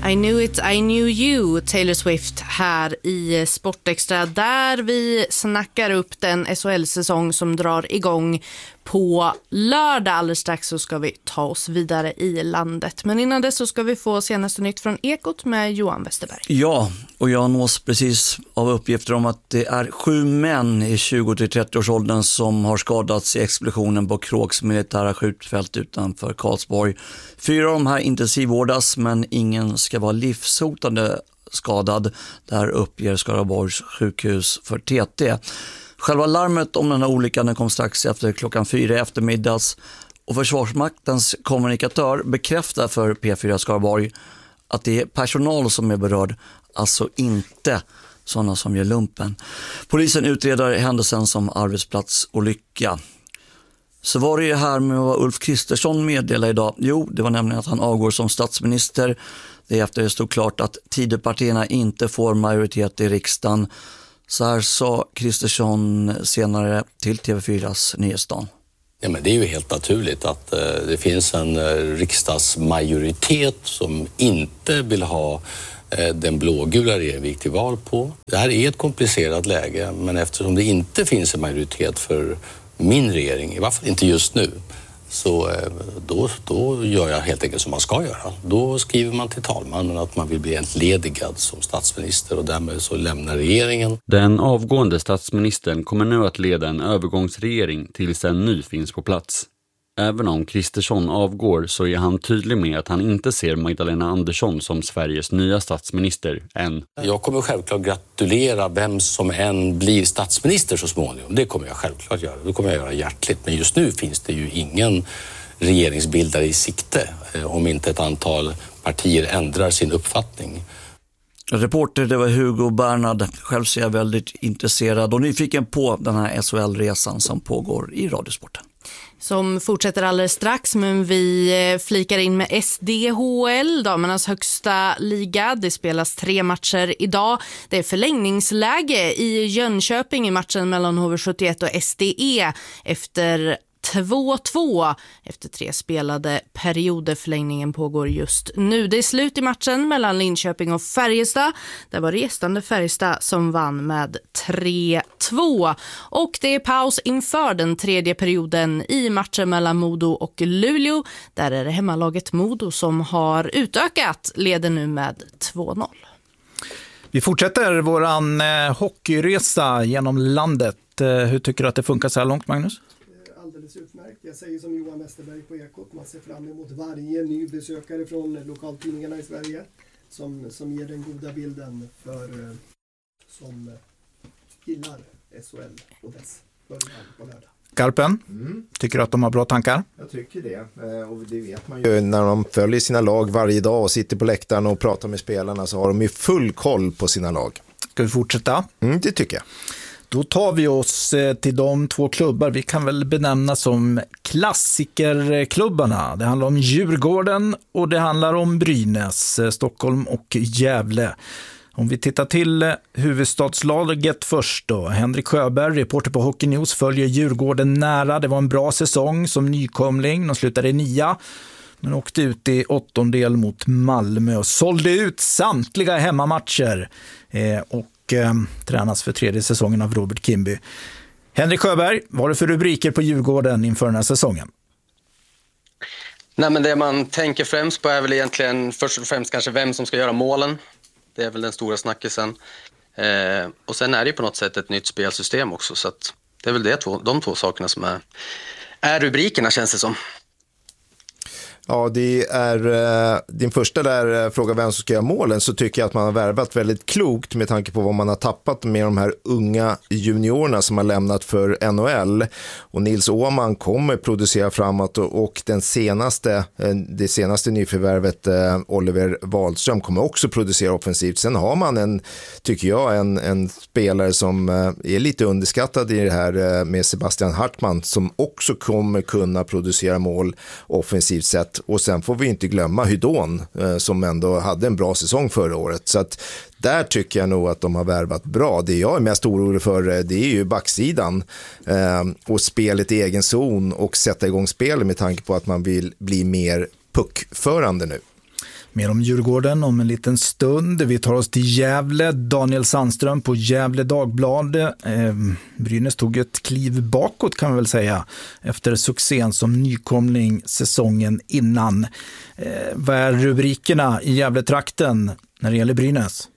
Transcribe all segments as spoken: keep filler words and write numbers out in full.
I knew it, I knew you, Taylor Swift här i Sportextra, där vi snackar upp den S H L-säsong som drar igång på lördag. Alldeles strax så ska vi ta oss vidare i landet. Men innan det så ska vi få senaste nytt från Ekot med Johan Westerberg. Ja, och jag nås precis av uppgifter om att det är sju män i tjugo till trettio års åldern som har skadats i explosionen på Kråks militära skjutfält utanför Karlsborg. Fyra av de här intensivvårdas, men ingen ska vara livshotande skadad. Där uppger Skaraborgs sjukhus för T T. Själva larmet om den här olyckan kom strax efter klockan fyra eftermiddags, och Försvarsmaktens kommunikatör bekräftar för P fyra Skaraborg att det är personal som är berörd, alltså inte sådana som gör lumpen. Polisen utreder händelsen som arbetsplatsolycka. Så var det ju här med vad Ulf Kristersson meddelade idag. Jo, det var nämligen att han avgår som statsminister. Det är efter det stod klart att Tidöpartierna inte får majoritet i riksdagen. Så här sa Kristersson senare till T V fyras Nyhetsdagen. Ja, men det är ju helt naturligt att eh, det finns en eh, riksdagsmajoritet som inte vill ha eh, den blågula regering vi gick till val på. Det här är ett komplicerat läge, men eftersom det inte finns en majoritet för min regering, i varje fall inte just nu, så eh, då, då gör jag helt enkelt som man ska göra. Då skriver man till talmannen att man vill bli entledigad som statsminister och därmed så lämnar regeringen. Den avgående statsministern kommer nu att leda en övergångsregering tills en ny finns på plats. Även om Kristersson avgår så är han tydlig med att han inte ser Magdalena Andersson som Sveriges nya statsminister än. Jag kommer självklart gratulera vem som än blir statsminister så småningom. Det kommer jag självklart göra. Det kommer jag göra hjärtligt. Men just nu finns det ju ingen regeringsbildare i sikte om inte ett antal partier ändrar sin uppfattning. Reporter, det var Hugo Bernhard. Själv ser jag väldigt intresserad och nyfiken på den här S H L-resan som pågår i Radiosporten. Som fortsätter alldeles strax, men vi flikar in med S D H L, damernas högsta liga. Det spelas tre matcher idag. Det är förlängningsläge i Jönköping i matchen mellan H V sjuttioett och S D E efter två två efter tre spelade perioder. Förlängningen pågår just nu. Det är slut i matchen mellan Linköping och Färjestad. Det var restande Färjestad som vann med tre två. Och det är paus inför den tredje perioden i matchen mellan Modo och Luleå. Där är det hemmalaget Modo som har utökat, leder nu med två noll. Vi fortsätter våran eh, hockeyresa genom landet. Eh, hur tycker du att det funkar så här långt, Magnus? Alldeles utmärkt. Jag säger som Johan Westerberg på Ekot. Man ser fram emot varje ny besökare från lokaltidningarna i Sverige som, som ger den goda bilden för eh, som gillar S H L och dess början på lördag. Garpen, Mm. tycker du att de har bra tankar? Jag tycker det. Eh, Och det vet man ju. När de följer sina lag varje dag och sitter på läktaren och pratar med spelarna så har de ju full koll på sina lag. Ska vi fortsätta? Mm, det tycker jag. Då tar vi oss till de två klubbar vi kan väl benämna som klassikerklubbarna. Det handlar om Djurgården och det handlar om Brynäs, Stockholm och Gävle. Om vi tittar till huvudstadslaget först då. Henrik Sjöberg, reporter på Hockey News, följer Djurgården nära. Det var en bra säsong som nykomling. De slutade i nia men åkte ut i åttondel mot Malmö och sålde ut samtliga hemmamatcher eh, och eh, tränas för tredje säsongen av Robert Kimby. Henrik Sjöberg, vad är det för rubriker på Djurgården inför den här säsongen? Nej, men det man tänker främst på är väl egentligen först och främst kanske vem som ska göra målen. Det är väl den stora snackisen. Eh, och sen är det ju på något sätt ett nytt spelsystem också. Så att det är väl det två, de två sakerna som är, är rubrikerna, känns det som. Ja, det är uh, din första där uh, fråga vem som ska göra målen, så tycker jag att man har värvat väldigt klokt med tanke på vad man har tappat med de här unga juniorerna som har lämnat för N H L. Och Nils Åhman kommer producera framåt och, och den senaste, uh, det senaste nyförvärvet uh, Oliver Wahlström kommer också producera offensivt. Sen har man en, tycker jag, en, en spelare som uh, är lite underskattad i det här uh, med Sebastian Hartman som också kommer kunna producera mål offensivt sett. Och sen får vi inte glömma Hydon eh, som ändå hade en bra säsong förra året. Så att där tycker jag nog att de har värvat bra. Det jag är mest orolig för eh, det är ju backsidan eh, och spelet i egen zon och sätta igång spelet med tanke på att man vill bli mer puckförande nu. Mer om Djurgården om en liten stund. Vi tar oss till Gävle. Daniel Sandström på Gävle Dagblad. Eh, Brynäs tog ett kliv bakåt kan man väl säga efter succén som nykomling säsongen innan. Eh, vad är rubrikerna i Gävletrakten när det gäller Brynäs?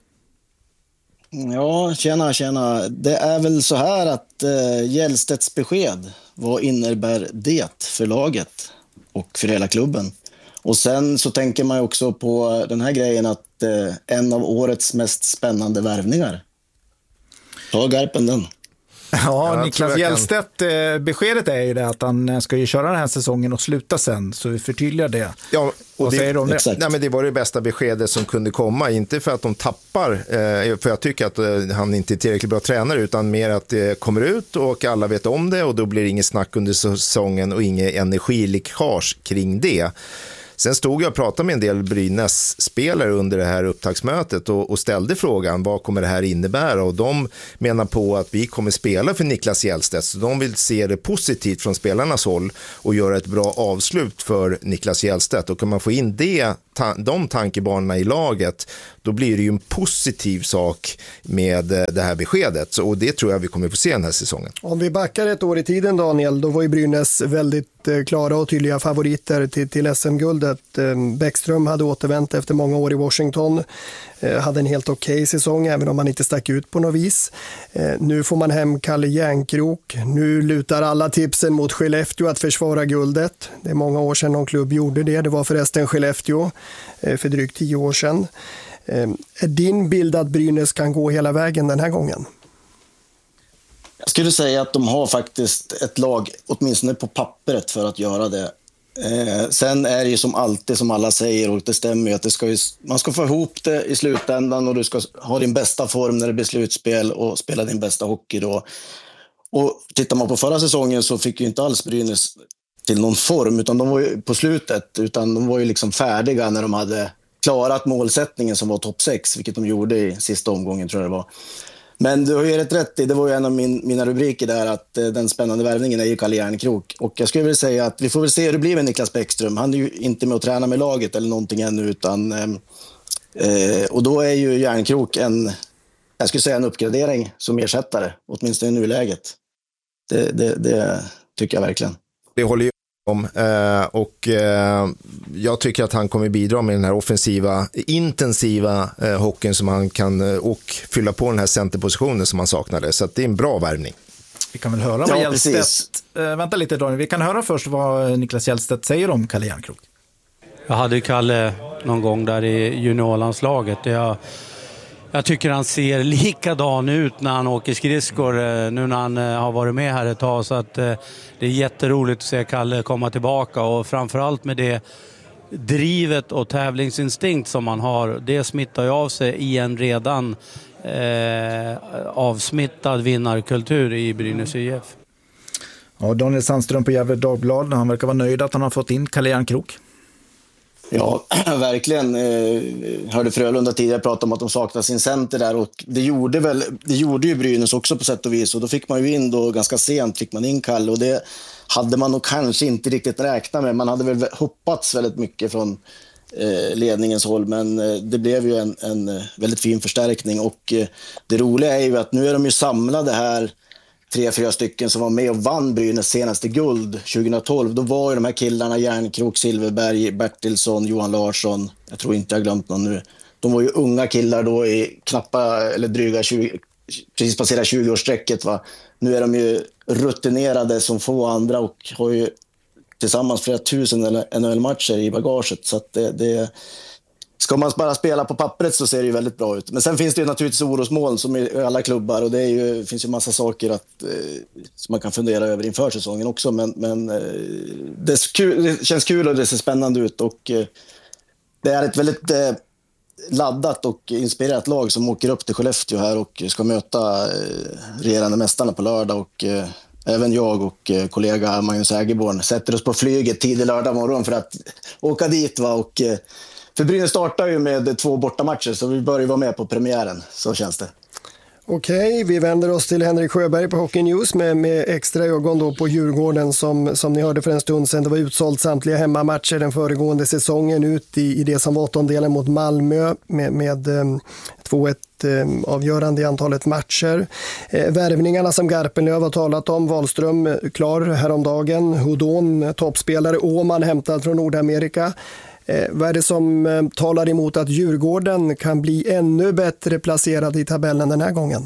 Ja, tjena, tjena. Det är väl så här att eh, Gällstedts besked, vad innebär det för laget och för hela klubben? Och sen så tänker man också på den här grejen att eh, en av årets mest spännande värvningar. Ta Garpen den. Ja, Ja, Niklas Gällstedt, kan... beskedet är ju det att han ska ju köra den här säsongen och sluta sen, så vi förtydligar det. Ja, och Vad det, säger du om det? Nej, men det var det bästa beskedet som kunde komma, inte för att de tappar, eh, för jag tycker att eh, han inte är tillräckligt bra tränare, utan mer att det kommer ut och alla vet om det och då blir det ingen snack under säsongen och ingen energiläckage kring det. Sen stod jag och pratade med en del Brynäs-spelare under det här upptagsmötet och, och ställde frågan, vad kommer det här innebära? Och de menar på att vi kommer spela för Niklas Gällstedt, så de vill se det positivt från spelarnas håll och göra ett bra avslut för Niklas Gällstedt. Och kan man få in det, ta, de tankebanorna i laget, då blir det ju en positiv sak med det här beskedet. Så, och det tror jag vi kommer få se den här säsongen. Om vi backar ett år i tiden, Daniel, då var ju Brynäs väldigt eh, klara och tydliga favoriter till, till S M-guldet. Eh, Bäckström hade återvänt efter många år i Washington. Eh, hade en helt okej okay säsong, även om man inte stack ut på något vis. Eh, nu får man hem Kalle Järnkrok. Nu lutar alla tipsen mot Skellefteå att försvara guldet. Det är många år sedan någon klubb gjorde det. Det var förresten Skellefteå eh, för drygt tio år sedan. Är din bild att Brynäs kan gå hela vägen den här gången? Jag skulle säga att de har faktiskt ett lag, åtminstone på pappret, för att göra det. Eh, sen är det ju som alltid, som alla säger, och det stämmer ju, att det ska ju, man ska få ihop det i slutändan och du ska ha din bästa form när det blir slutspel och spela din bästa hockey då. Och tittar man på förra säsongen så fick ju inte alls Brynäs till någon form, utan de var ju på slutet, utan de var ju liksom färdiga när de hade klarat målsättningen som var topp sex, vilket de gjorde i sista omgången, tror jag det var. Men du har ju rätt rätt i, det var ju en av min, mina rubriker där, att eh, den spännande värvningen är ju Kalle Järnkrok. Och jag skulle vilja säga att vi får väl se hur det blir med Niklas Bäckström. Han är ju inte med att träna med laget eller någonting ännu, utan eh, eh, och då är ju Järnkrok en, jag skulle säga en uppgradering som ersättare, åtminstone i nuläget. Det, det, det tycker jag verkligen. Det håller ju om, eh, och eh, jag tycker att han kommer bidra med den här offensiva, intensiva eh, hockeyn som han kan, eh, och fylla på den här centerpositionen som han saknade, så att det är en bra värvning. Vi kan väl höra vad Ja, Gällstedt, äh, vänta lite Daniel, vi kan höra först vad Niklas Gällstedt säger om Kalle Järnkrok. Jag hade Kalle någon gång där i juniorlandslaget. Jag, jag tycker han ser likadan ut när han åker skridskor nu när han har varit med här ett tag. Så att det är jätteroligt att se Kalle komma tillbaka, och framförallt med det drivet och tävlingsinstinkt som han har. Det smittar ju av sig i en redan eh, avsmittad vinnarkultur i Brynäs I F. Ja, Daniel Sandström på Gävle Dagblad, han verkar vara nöjd att han har fått in Kalle Järnkrok. Ja, verkligen. Jag hörde Frölunda tidigare prata om att de saknar sin center där, och det gjorde väl det gjorde ju Brynäs också på sätt och vis, och då fick man ju in då ganska sent fick man in Kalle, och det hade man nog kanske inte riktigt räknat med. Man hade väl hoppats väldigt mycket från eh, ledningens håll, men eh, det blev ju en, en väldigt fin förstärkning, och eh, det roliga är ju att nu är de ju samlade här, tre, fyra stycken som var med och vann Brynäs senaste guld tjugohundratolv. Då var ju de här killarna Järnkrok, Silverberg, Bertilsson, Johan Larsson. Jag tror inte jag har glömt någon nu. De var ju unga killar då i knappa eller dryga tjugo, precis passerat tjugo-årssträcket, va. Nu är de ju rutinerade som få andra och har ju tillsammans flera tusen N H L-matcher i bagaget. Så att det, det ska man bara spela på pappret så ser det ju väldigt bra ut. Men sen finns det ju naturligtvis orosmoln som i alla klubbar, och det är ju, finns ju massa saker att, eh, som man kan fundera över inför säsongen också. Men, men eh, det, är kul, det känns kul och det ser spännande ut, och eh, det är ett väldigt eh, laddat och inspirerat lag som åker upp till Skellefteå här och ska möta eh, regerande mästarna på lördag, och eh, även jag och eh, kollega Magnus Ägerborn sätter oss på flyget tidig lördag morgon för att åka dit, va, och eh, för Brynäs startar ju med två bortamatcher, så vi bör ju vara med på premiären, så känns det. Okej, vi vänder oss till Henrik Sjöberg på Hockey News med, med extra ögon då på Djurgården som, som ni hörde för en stund sedan. Det var utsålt samtliga hemmamatcher den föregående säsongen ut i, i det som var åttondelen mot Malmö med, med um, två ett um, avgörande i antalet matcher. Eh, värvningarna som Garpenlöv har talat om, Wahlström klar häromdagen, Hodon toppspelare, Åman hämtad från Nordamerika. Eh, vad är det som eh, talar emot att Djurgården kan bli ännu bättre placerad i tabellen den här gången?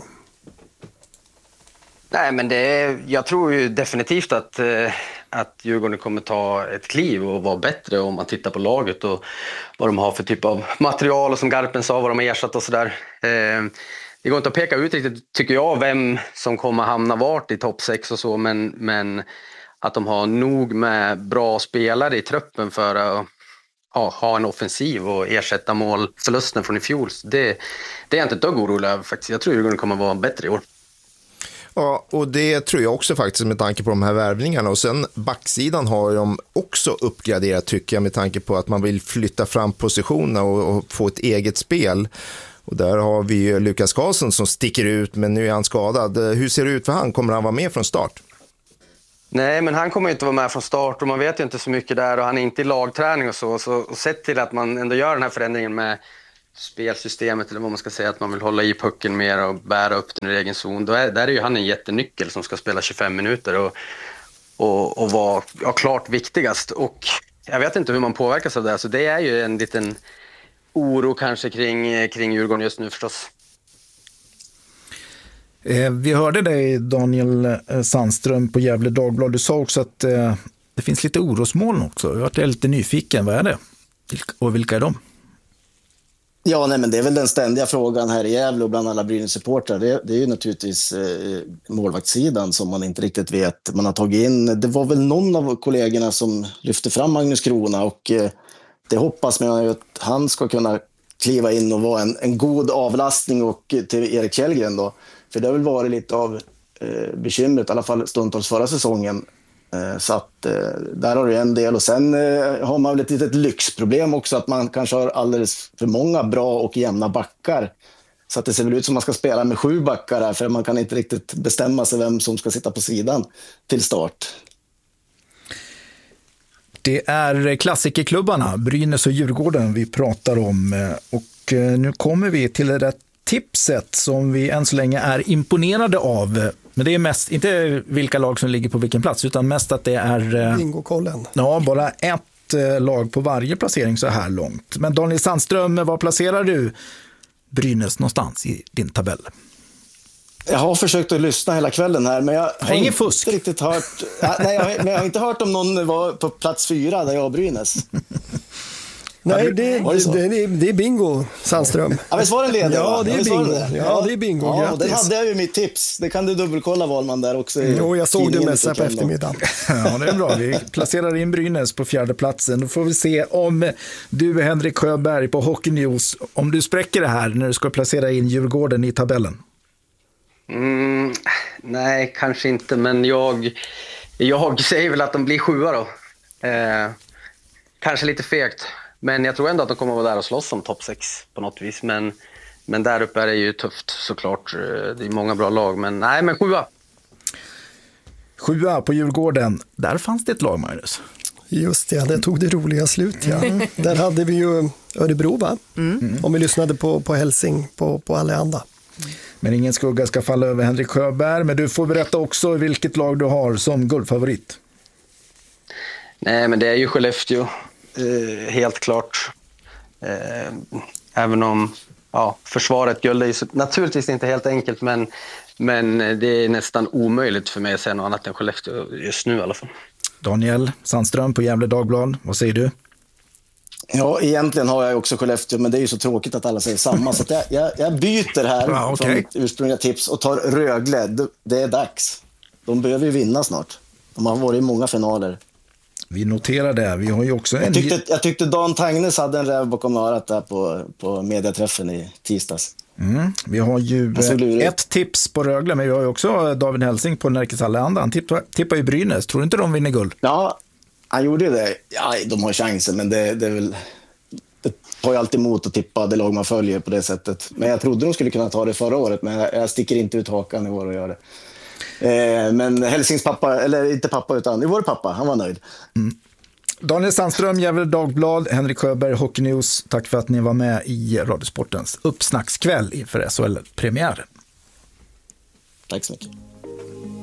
Nej, men det är, jag tror ju definitivt att, eh, att Djurgården kommer ta ett kliv och vara bättre om man tittar på laget och vad de har för typ av material och som Garpen sa, vad de har ersatt och sådär. Eh, det går inte att peka ut riktigt, tycker jag, vem som kommer hamna vart i topp sex och så, men, men att de har nog med bra spelare i truppen för att Ja, ha en offensiv och ersätta målförlusten från i fjol. Det, det är jag inte ett dugg orolig över faktiskt. Jag tror att det kommer vara bättre i år. Ja, och det tror jag också faktiskt med tanke på de här värvningarna. Och sen backsidan har de också uppgraderat tycker jag med tanke på att man vill flytta fram positionerna och, och få ett eget spel. Och där har vi ju Lukas Karlsson som sticker ut men nu är han skadad. Hur ser det ut för han? Kommer han vara med från start? Nej, men han kommer inte vara med från start och man vet ju inte så mycket där och han är inte i lagträning och så. Så och sett till att man ändå gör den här förändringen med spelsystemet eller vad man ska säga, att man vill hålla i pucken mer och bära upp den i egen zon. Då är, där är ju han en jättenyckel som ska spela tjugofem minuter och, och, och vara ja, klart viktigast. Och jag vet inte hur man påverkas av det, så det är ju en liten oro kanske kring, kring Djurgården just nu förstås. Vi hörde dig Daniel Sandström på Gävle Dagblad. Du sa också att eh, det finns lite orosmoln också. Jag varit lite nyfiken. Vad är det? Och vilka är de? Ja, nej, men det är väl den ständiga frågan här i Gävle och bland alla Brynäs-supportrar. Det, det är ju naturligtvis eh, målvaktssidan som man inte riktigt vet. Man har tagit in, det var väl någon av kollegorna som lyfte fram Magnus Krona och eh, det hoppas man ju att han ska kunna kliva in och vara en, en god avlastning och till Erik Källgren då. För det har väl varit lite av eh, bekymret, i alla fall stundtals förra säsongen. Eh, så att eh, där har du en del. Och sen eh, har man väl ett litet lyxproblem också, att man kanske har alldeles för många bra och jämna backar. Så att det ser väl ut som man ska spela med sju backar här, för man kan inte riktigt bestämma sig vem som ska sitta på sidan till start. Det är klassikerklubbarna, Brynäs och Djurgården vi pratar om. Och nu kommer vi till det tipset som vi än så länge är imponerade av. Men det är mest, inte vilka lag som ligger på vilken plats, utan mest att det är bingokollen. Ja, bara ett lag på varje placering så här långt. Men Daniel Sandström, var placerar du Brynäs någonstans i din tabell? Jag har försökt att lyssna hela kvällen här, men jag har Ingen inte fusk. riktigt hört. Nej, jag, men jag har inte hört om någon var på plats fyra där jag har Brynäs. Nej, det, det, det, det, det är bingo, Sandström. Ja, men var det ledig? Ja, det är bingo. Det? Ja, Ja, det är bingo. Ja, Grattis. den hade jag ju mitt tips. Det kan du dubbelkolla, Wahlman, där också. Jo, jag såg det messa på eftermiddagen. Ja, det är bra. Vi placerar in Brynäs på fjärde platsen. Då får vi se om du, Henrik Sjöberg på Hockey News, om du spräcker det här när du ska placera in Djurgården i tabellen. Mm, nej, kanske inte, men jag, jag säger väl att de blir sjua då. Eh, kanske lite fegt, men jag tror ändå att de kommer att vara där och slåss om topp sex på något vis. Men, men där uppe är det ju tufft såklart. Det är många bra lag, men nej, men sjua. Sjua på Djurgården, där fanns det ett lag, Magnus. Just det, det tog det roliga slut, ja. Mm. Där hade vi ju Örebro, va? Mm. Om vi lyssnade på, på Helsing, på, på Allehanda. Men ingen skugga ska falla över Henrik Sjöberg. Men du får berätta också vilket lag du har som guldfavorit. Nej, men det är ju Skellefteå. Eh, helt klart. Eh, även om ja, försvaret guld är ju naturligtvis inte helt enkelt. Men, men det är nästan omöjligt för mig att säga något annat än Skellefteå just nu i alla fall. Daniel Sandström på Gävle Dagblad. Vad säger du? Ja, egentligen har jag också Skellefteå, men det är ju så tråkigt att alla säger samma. Så att jag, jag, jag byter här ja, okay. från mitt ursprungliga tips och tar Rögle. Det är dags. De behöver ju vinna snart. De har varit i många finaler. Vi noterar det. Vi har ju också en... jag, tyckte, jag tyckte Dan Tangnes hade en räv bakom örat där på, på mediaträffen i tisdags. Mm. Vi har ju ett tips på Rögle, men vi har ju också David Helsing på Närkes Allehanda. Han tippar, tippar ju Brynäs. Tror du inte de vinner guld? Ja, han gjorde det. Ja, de har chansen, men det, det är väl ett tar ju alltid emot att tippa det lag man följer på det sättet. Men jag trodde de skulle kunna ta det förra året, men jag, jag sticker inte ut hakan i år och gör det. Eh, men Helsings pappa, eller inte pappa utan i vår pappa, han var nöjd. Mm. Daniel Sandström, Gefle Dagblad, Henrik Sjöberg, Hockey News. Tack för att ni var med i Radiosportens uppsnackskväll inför S H L-premiären. Tack så mycket.